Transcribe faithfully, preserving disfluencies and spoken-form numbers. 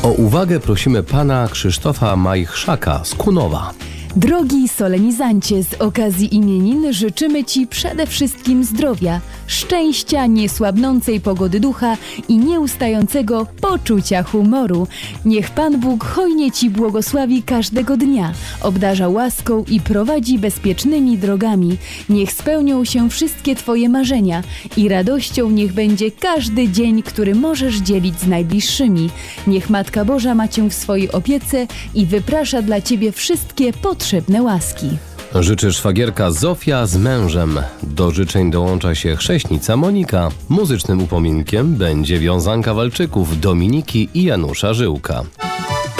O uwagę prosimy pana Krzysztofa Majchrzaka z Kunowa. Drogi solenizancie, z okazji imienin życzymy Ci przede wszystkim zdrowia, szczęścia, niesłabnącej pogody ducha i nieustającego poczucia humoru. Niech Pan Bóg hojnie Ci błogosławi każdego dnia, obdarza łaską i prowadzi bezpiecznymi drogami. Niech spełnią się wszystkie Twoje marzenia i radością niech będzie każdy dzień, który możesz dzielić z najbliższymi. Niech Matka Boża ma Cię w swojej opiece i wyprasza dla Ciebie wszystkie potrzebne łaski. Życzy szwagierka Zofia z mężem. Do życzeń dołącza się chrześnica Monika. Muzycznym upominkiem będzie wiązanka walczyków Dominiki i Janusza Żyłka.